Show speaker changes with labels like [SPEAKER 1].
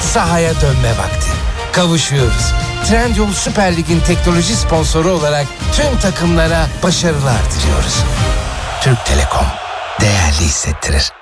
[SPEAKER 1] sahaya dönme vakti. Kavuşuyoruz. Trendyol Süper Lig'in teknoloji sponsoru olarak tüm takımlara başarılar diliyoruz. Türk Telekom değerli hissettirir.